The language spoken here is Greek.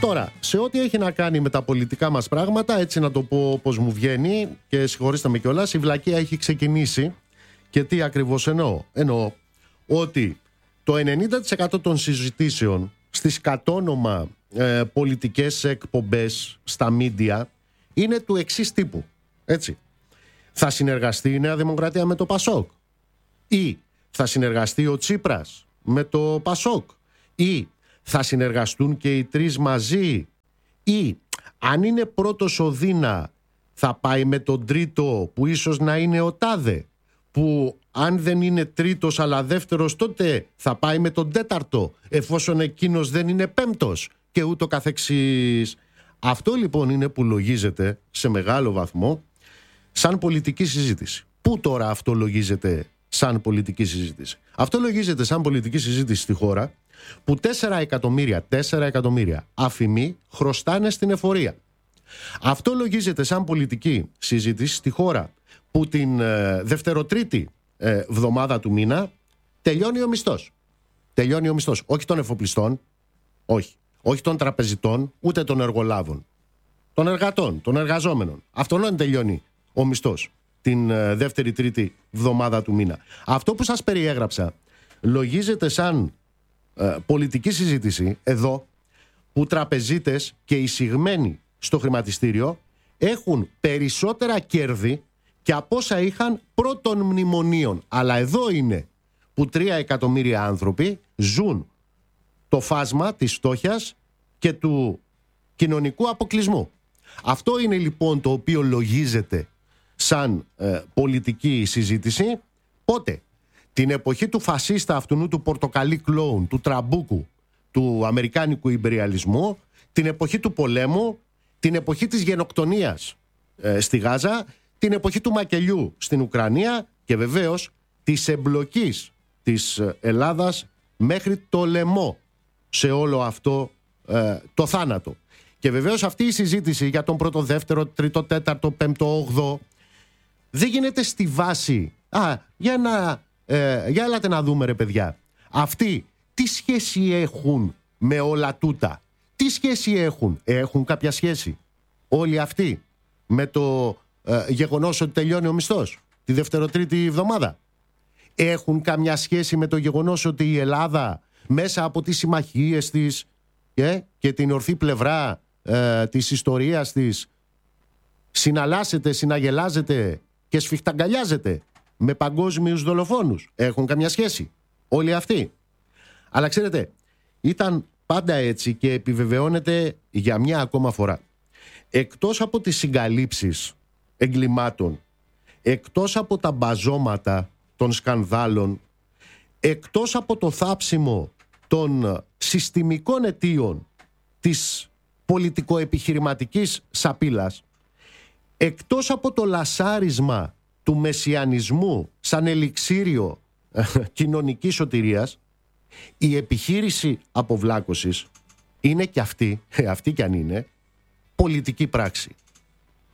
Τώρα, σε ό,τι έχει να κάνει με τα πολιτικά μας πράγματα, έτσι να το πω όπως μου βγαίνει, και συγχωρήστε με κιόλας, η βλακεία έχει ξεκινήσει. Και τι ακριβώς εννοώ? Εννοώ ότι το 90% των συζητήσεων στις κατόνομα πολιτικές εκπομπές στα μίντια είναι του εξής τύπου. Έτσι. Θα συνεργαστεί η Νέα Δημοκρατία με το Πασόκ? Ή θα συνεργαστεί ο Τσίπρας με το Πασόκ? Ή θα συνεργαστούν και οι τρεις μαζί? Ή αν είναι πρώτος ο Δίνα, θα πάει με τον τρίτο που ίσως να είναι ο Τάδε, που αν δεν είναι τρίτος αλλά δεύτερος, τότε θα πάει με τον τέταρτο, εφόσον εκείνος δεν είναι πέμπτος, και ούτω καθεξής. Αυτό λοιπόν είναι που λογίζεται σε μεγάλο βαθμό σαν πολιτική συζήτηση. Πού τώρα αυτό λογίζεται σαν πολιτική συζήτηση? Αυτό λογίζεται σαν πολιτική συζήτηση στη χώρα που 4 εκατομμύρια αφημοί χρωστάνε στην εφορία. Αυτό λογίζεται σαν πολιτική συζήτηση στη χώρα που την δευτεροτρίτη βδομάδα του μήνα τελειώνει ο μισθός. Τελειώνει ο μισθός. Όχι των εφοπλιστών, όχι των τραπεζιτών, ούτε των εργολάβων. Των εργατών, των εργαζόμενων. Αυτόν τελειώνει ο μισθός την δεύτερη-τρίτη βδομάδα του μήνα. Αυτό που σας περιέγραψα λογίζεται σαν πολιτική συζήτηση εδώ, που τραπεζίτες και εισηγμένοι στο χρηματιστήριο έχουν περισσότερα κέρδη και από όσα είχαν πρώτων μνημονίων. Αλλά εδώ είναι που 3 εκατομμύρια άνθρωποι ζουν το φάσμα της φτώχειας και του κοινωνικού αποκλεισμού. Αυτό είναι λοιπόν το οποίο λογίζεται σαν πολιτική συζήτηση. Πότε? Την εποχή του φασίστα αυτού του πορτοκαλί κλόουν, του τραμπούκου, του αμερικάνικου ιμπεριαλισμού, την εποχή του πολέμου, την εποχή της γενοκτονίας στη Γάζα, την εποχή του μακελιού στην Ουκρανία και βεβαίως της εμπλοκής της Ελλάδας μέχρι το λαιμό σε όλο αυτό το θάνατο. Και βεβαίως αυτή η συζήτηση για τον πρώτο, δεύτερο, τρίτο, τέταρτο, πέμπτο, όγδοο δεν γίνεται στη βάση για έλατε να δούμε ρε παιδιά, αυτοί τι σχέση έχουν με όλα τούτα? Τι σχέση έχουν? Έχουν κάποια σχέση όλοι αυτοί με το γεγονός ότι τελειώνει ο μισθός τη δευτεροτρίτη εβδομάδα? Έχουν καμιά σχέση με το γεγονός ότι η Ελλάδα μέσα από τις συμμαχίες της και την ορθή πλευρά της ιστορίας της συναλλάσσεται, συναγελάζεται και σφιχταγκαλιάζεται με παγκόσμιους δολοφόνους? Έχουν καμιά σχέση όλοι αυτοί? Αλλά ξέρετε, ήταν πάντα έτσι και επιβεβαιώνεται για μια ακόμα φορά. Εκτός από τις συγκαλύψεις εγκλημάτων, εκτός από τα μπαζώματα των σκανδάλων, εκτός από το θάψιμο των συστημικών αιτίων της πολιτικοεπιχειρηματικής σαπίλας, εκτός από το λασάρισμα του μεσιανισμού σαν ελιξίριο κοινωνικής σωτηρίας, η επιχείρηση αποβλάκωσης είναι και αυτή κι αν είναι, πολιτική πράξη.